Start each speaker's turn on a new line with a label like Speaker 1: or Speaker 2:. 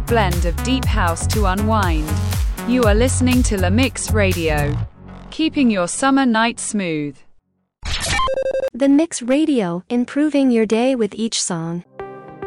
Speaker 1: blend of deep house to unwind. You are listening to La Mix Radio, keeping your summer night smooth.
Speaker 2: The Mix Radio, improving your day with each song.